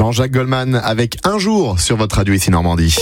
Jean-Jacques Goldman avec Un jour sur votre radio ici Normandie.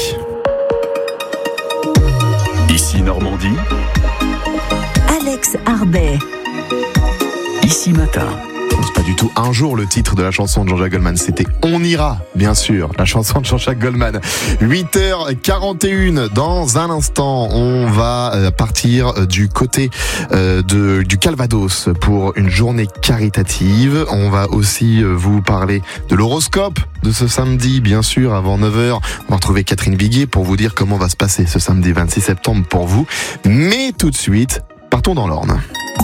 Ici Normandie. Alex Arbet. Ici Matin. C'est pas du tout Un jour le titre de la chanson de Jean-Jacques Goldman, c'était On ira, bien sûr, la chanson de Jean-Jacques Goldman. 8h41, dans un instant, on va partir du côté du Calvados pour une journée caritative. On va aussi vous parler de l'horoscope de ce samedi, bien sûr, avant 9h. On va retrouver Catherine Viguier pour vous dire comment va se passer ce samedi 26 septembre pour vous. Mais tout de suite, partons dans l'Orne.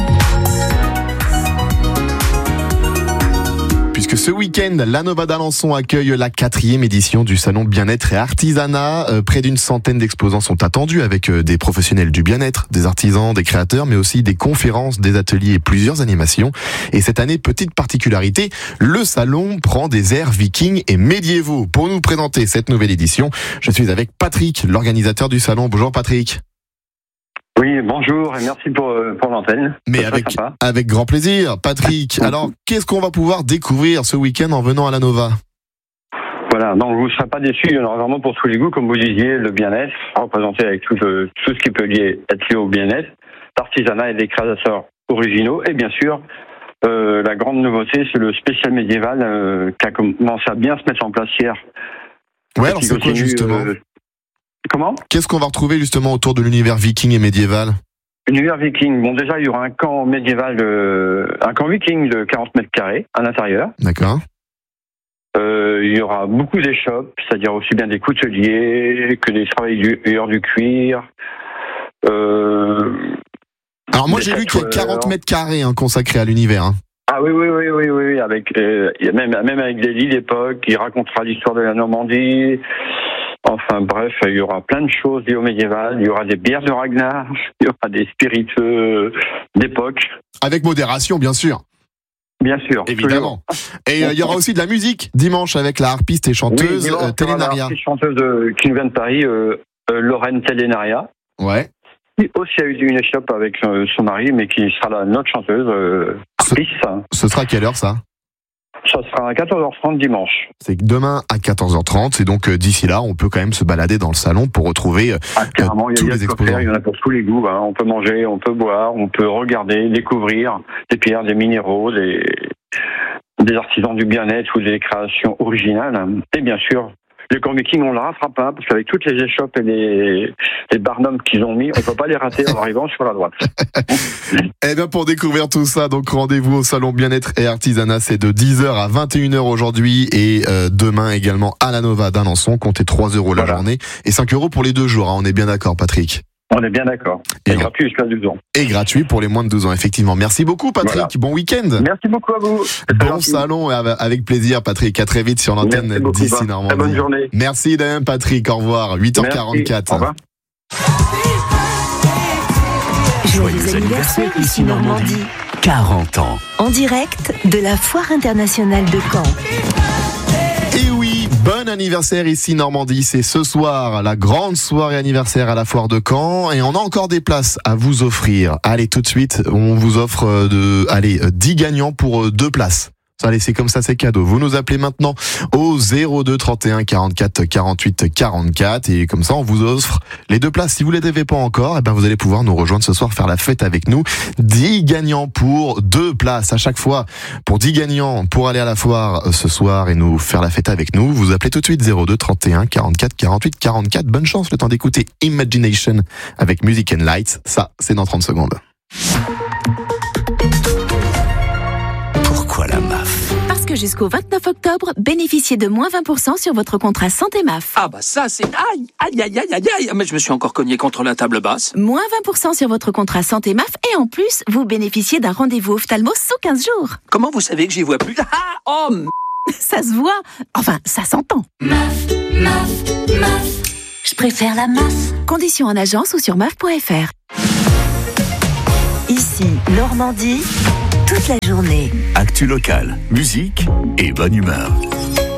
Puisque ce week-end, la Nova d'Alençon accueille la 4e édition du salon Bien-être et Artisanat. Près d'une centaine d'exposants sont attendus avec des professionnels du bien-être, des artisans, des créateurs, mais aussi des conférences, des ateliers et plusieurs animations. Et cette année, petite particularité, le salon prend des airs vikings et médiévaux. Pour nous présenter cette nouvelle édition, je suis avec Patrick, l'organisateur du salon. Bonjour Patrick. Oui, bonjour et merci pour l'antenne. Mais avec grand plaisir. Patrick, alors qu'est-ce qu'on va pouvoir découvrir ce week-end en venant à la Nova ? Voilà, donc vous ne serez pas déçus, il y en aura vraiment pour tous les goûts, comme vous disiez, le bien-être, représenté avec tout ce qui peut être lié au bien-être, l'artisanat et des créateurs originaux, et bien sûr, la grande nouveauté, c'est le spécial médiéval qui a commencé à bien se mettre en place hier. Ouais, alors c'est quoi justement Comment ? Qu'est-ce qu'on va retrouver justement autour de l'univers viking et médiéval ? L'univers viking, bon déjà il y aura un camp médiéval, un camp viking de 40 mètres carrés à l'intérieur. D'accord. Il y aura beaucoup d'échoppes, c'est-à-dire aussi bien des couteliers que des travailleurs du cuir. Alors moi j'ai vu qu'il y a 40 mètres carrés consacrés à l'univers. Hein. Ah oui, avec même avec des lits d'époque, il racontera l'histoire de la Normandie. Enfin bref, il y aura plein de choses liées au médiéval, il y aura des bières de Ragnar, il y aura des spiritueux d'époque. Avec modération, bien sûr. Bien sûr. Évidemment. Et il y aura aussi de la musique dimanche avec la harpiste et chanteuse Télénaria. La harpiste chanteuse qui nous vient de Paris, Lorraine Télénaria. Ouais. Qui aussi a eu une échoppe avec son mari, mais qui sera notre chanteuse harpiste. Ce sera à quelle heure ça ? Ça sera à 14h30 dimanche. C'est demain à 14h30. C'est donc d'ici là, on peut quand même se balader dans le salon pour retrouver tous les exposants. Il y en a pour tous les goûts. Hein. On peut manger, on peut boire, on peut regarder, découvrir des pierres, des minéraux, des artisans du bien-être ou des créations originales. Et bien sûr, les camps vikings, on ne le ratera pas, parce qu'avec toutes les échoppes et les barnums qu'ils ont mis, on ne peut pas les rater en arrivant sur la droite. Eh bien, pour découvrir tout ça, donc rendez-vous au salon Bien-être et Artisanat, c'est de 10h à 21h aujourd'hui et demain également à la Nova d'Alençon. Comptez 3€ la journée et 5€ pour les 2 jours. Hein, on est bien d'accord, Patrick ? On est bien d'accord. Et gratuit jusqu'à 12 ans. Et gratuit pour les moins de 12 ans, effectivement. Merci beaucoup, Patrick. Voilà. Bon week-end. Merci beaucoup à vous. Bon salon, avec plaisir, Patrick. À très vite sur l'antenne d'ici Normandie. Très bonne journée. Merci de même, Patrick. Au revoir. 8h44. Merci. Au revoir. Joyeux anniversaire ici Normandie. 40 ans. En direct de la Foire internationale de Caen. Et oui, bon anniversaire ici Normandie, c'est ce soir la grande soirée anniversaire à la Foire de Caen et on a encore des places à vous offrir. Allez, tout de suite, on vous offre 10 gagnants pour 2 places. Allez, c'est comme ça, c'est cadeau. Vous nous appelez maintenant au 02 31 44 48 44 et comme ça, on vous offre les 2 places. Si vous les avez pas encore, vous allez pouvoir nous rejoindre ce soir, faire la fête avec nous. 10 gagnants pour 2 places à chaque fois. Pour 10 gagnants pour aller à la foire ce soir et nous faire la fête avec nous, vous appelez tout de suite 02 31 44 48 44. Bonne chance, le temps d'écouter Imagination avec Music and Lights. Ça, c'est dans 30 secondes. Pourquoi la MAF ? Parce que jusqu'au 29 octobre, bénéficiez de moins 20% sur votre contrat santé MAF. Ah bah ça c'est... Aïe, mais je me suis encore cogné contre la table basse. Moins 20% sur votre contrat santé MAF et en plus, vous bénéficiez d'un rendez-vous ophtalmo sous 15 jours. Comment vous savez que j'y vois plus ? Ça se voit, enfin ça s'entend. MAF, je préfère la MAF. Conditions en agence ou sur maf.fr. Ici, Normandie, toute la journée. Actu locale, musique et bonne humeur.